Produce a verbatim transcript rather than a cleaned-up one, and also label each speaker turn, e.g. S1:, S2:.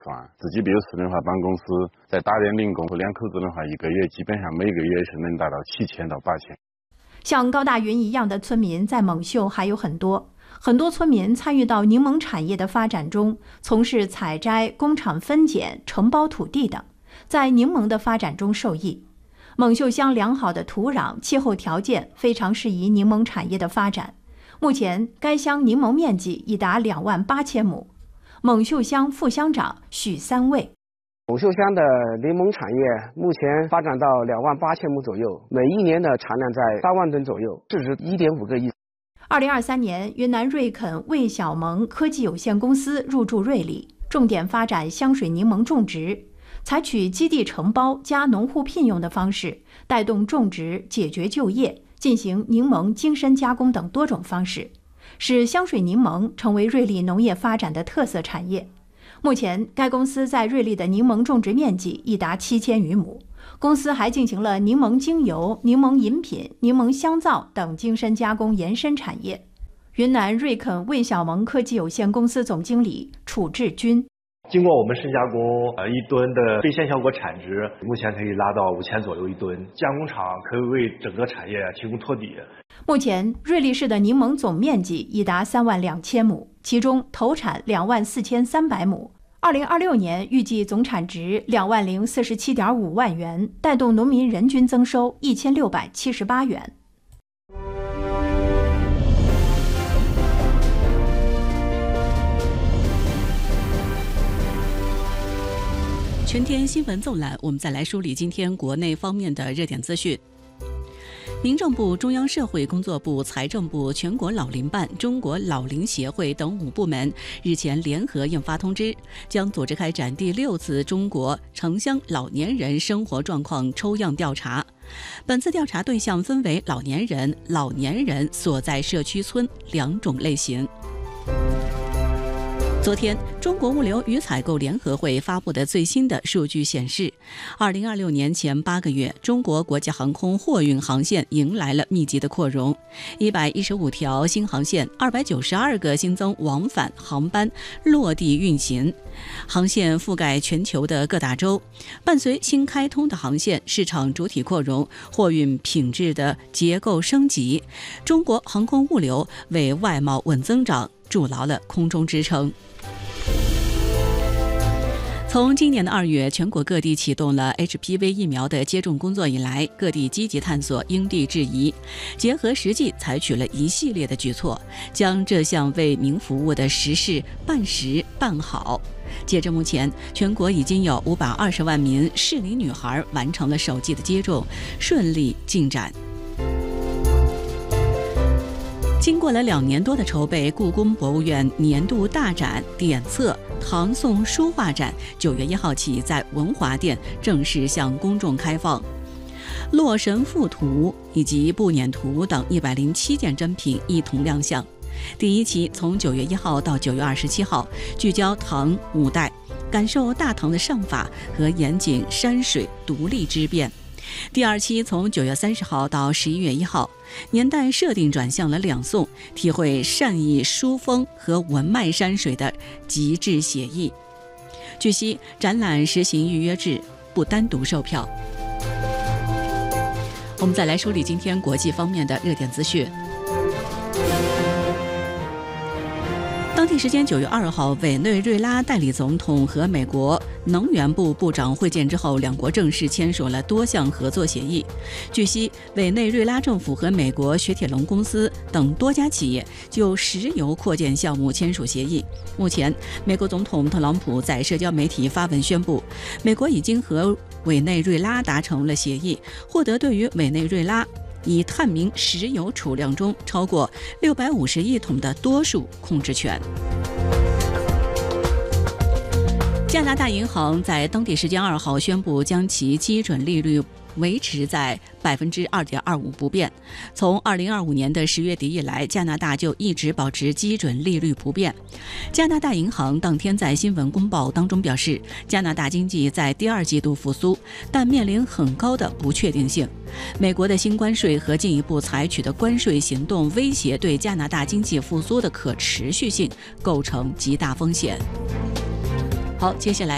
S1: 自己没有私人化办公室，在大连零工，两口子的话，一个月基本上每个月是能达到七千到八千。
S2: 像高大云一样的村民在蒙秀还有很多，很多村民参与到柠檬产业的发展中，从事采摘、工厂分拣、承包土地等，在柠檬的发展中受益。蒙秀乡良好的土壤、气候条件非常适宜柠檬产业的发展。目前，该乡柠檬面积已达两万八千亩。蒙秀乡副乡长许三卫。
S3: 蒙秀乡的柠檬产业目前发展到两万八千亩左右，每一年的产量在三万吨左右，市值一点五个亿。
S2: 二零二三年，云南瑞肯魏小蒙科技有限公司入驻瑞丽，重点发展香水柠檬种植，采取基地承包加农户聘用的方式，带动种植、解决就业，进行柠檬精深加工等多种方式，使香水柠檬成为瑞丽农业发展的特色产业。目前，该公司在瑞丽的柠檬种植面积已达七千余亩。公司还进行了柠檬精油、柠檬饮品、柠檬香皂等精深加工延伸产业。云南瑞肯魏小蒙科技有限公司总经理楚志军。
S4: 经过我们深加工，呃，一吨的非鲜效果产值目前可以拉到五千左右一吨，加工厂可以为整个产业提供托底。
S2: 目前，瑞丽市的柠檬总面积已达三万两千亩，其中投产两万四千三百亩。二零二六年预计总产值两万零四十七点五万元，带动农民人均增收一千六百七十八元。
S5: 全天新闻纵览，我们再来梳理今天国内方面的热点资讯。民政部、中央社会工作部、财政部、全国老龄办、中国老龄协会等五部门日前联合印发通知，将组织开展第六次中国城乡老年人生活状况抽样调查。本次调查对象分为老年人、老年人所在社区村两种类型。昨天，中国物流与采购联合会发布的最新的数据显示，二零二六年前八个月，中国国际航空货运航线迎来了密集的扩容，一百一十五条新航线，二百九十二个新增往返航班落地运行，航线覆盖全球的各大洲。伴随新开通的航线，市场主体扩容，货运品质的结构升级，中国航空物流为外贸稳增长筑牢了空中支撑。从今年的二月，全国各地启动了 H P V 疫苗的接种工作以来，各地积极探索因地制宜，结合实际采取了一系列的举措，将这项为民服务的实事办实办好。截至目前，全国已经有五百二十万名适龄女孩完成了首剂的接种，顺利进展。经过了两年多的筹备，故宫博物院年度大展点册唐宋书画展九月一号起在文华殿正式向公众开放。洛神赋图以及步辇图等一百零七件珍品一同亮相。第一期从九月一号到九月二十七号，聚焦唐五代，感受大唐的尚法和严谨山水独立之变。第二期从九月三十号到十一月一号，年代设定转向了两宋，体会善意书风和文脉山水的极致写意。据悉，展览实行预约制，不单独售票。我们再来梳理今天国际方面的热点资讯。当地时间九月二号，委内瑞拉代理总统和美国能源部部长会见之后，两国正式签署了多项合作协议。据悉，委内瑞拉政府和美国雪铁龙公司等多家企业就石油扩建项目签署协议。目前，美国总统特朗普在社交媒体发文宣布，美国已经和委内瑞拉达成了协议，获得对于委内瑞拉以探明石油储量中超过六百五十亿桶的多数控制权。加拿大银行在当地时间二号宣布，将其基准利率维持在百分之二点二五不变。从二零二五年的十月底以来，加拿大就一直保持基准利率不变。加拿大银行当天在新闻公报当中表示，加拿大经济在第二季度复苏，但面临很高的不确定性。美国的新关税和进一步采取的关税行动威胁对加拿大经济复苏的可持续性构成极大风险。好，接下来